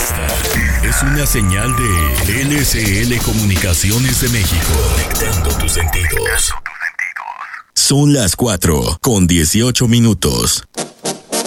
Esta es una señal de LCL Comunicaciones de México. Conectando tus sentidos. Son las 4:18.